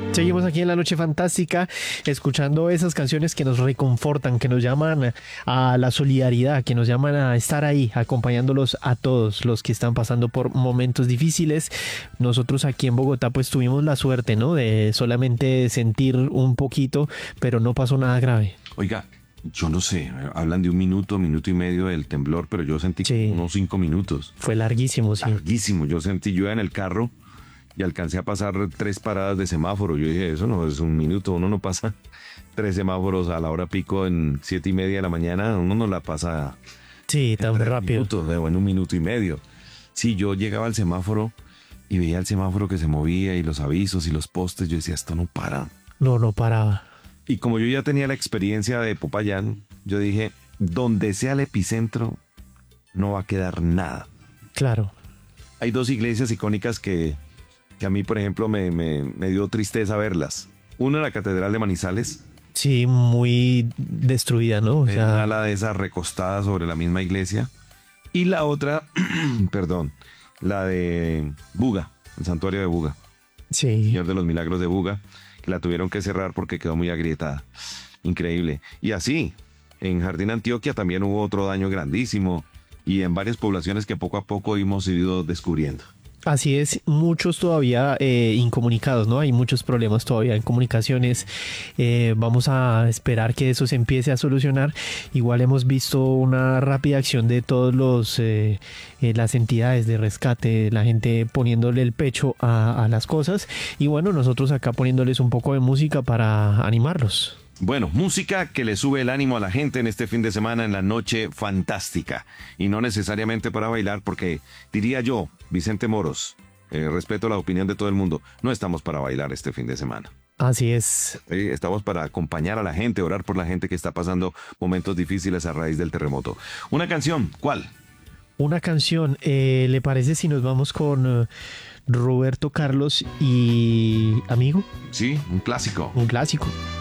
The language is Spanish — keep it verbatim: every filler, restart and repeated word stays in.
Seguimos aquí en La Noche Fantástica, escuchando esas canciones que nos reconfortan, que nos llaman a la solidaridad, que nos llaman a estar ahí, acompañándolos a todos los que están pasando por momentos difíciles. Nosotros aquí en Bogotá pues tuvimos la suerte, ¿no?, de solamente sentir un poquito, pero no pasó nada grave. Oiga, yo no sé, hablan de un minuto, minuto y medio del temblor, pero yo sentí Sí. unos cinco minutos. Fue larguísimo, sí. Larguísimo. Yo sentí, yo iba en el carro y alcancé a pasar tres paradas de semáforo. Yo dije, eso no es un minuto, uno no pasa tres semáforos a la hora pico en siete y media de la mañana, uno no la pasa Sí, tan en tres rápido. minutos, en un minuto y medio. Sí, yo llegaba al semáforo y veía el semáforo que se movía y los avisos y los postes, yo decía, esto no para. No, no paraba. Y como yo ya tenía la experiencia de Popayán, yo dije, donde sea el epicentro, no va a quedar nada. Claro. Hay dos iglesias icónicas que, que a mí, por ejemplo, me, me, me dio tristeza verlas. Una, la Catedral de Manizales. Sí, muy destruida, ¿no? O Una sea, ala de esas recostada sobre la misma iglesia. Y la otra, perdón, la de Buga, el santuario de Buga. sí. Señor de los Milagros de Buga, que la tuvieron que cerrar porque quedó muy agrietada. Increíble. Y así, en Jardín Antioquia también hubo otro daño grandísimo y en varias poblaciones que poco a poco hemos ido descubriendo. Así es, muchos todavía eh, incomunicados, ¿no? Hay muchos problemas todavía en comunicaciones. Eh, vamos a esperar que eso se empiece a solucionar. Igual hemos visto una rápida acción de todos los eh, eh, las entidades de rescate, la gente poniéndole el pecho a, a las cosas. Y bueno, nosotros acá poniéndoles un poco de música para animarlos. Bueno, música que le sube el ánimo a la gente en este fin de semana en La Noche Fantástica. Y no necesariamente para bailar, porque diría yo, Vicente Moros, eh, respeto la opinión de todo el mundo, no estamos para bailar este fin de semana. Así es. Eh, estamos para acompañar a la gente, orar por la gente que está pasando momentos difíciles a raíz del terremoto. Una canción, ¿cuál? Una canción, eh, ¿le parece si nos vamos con eh, Roberto Carlos y Amigo? Sí, un clásico. Un clásico.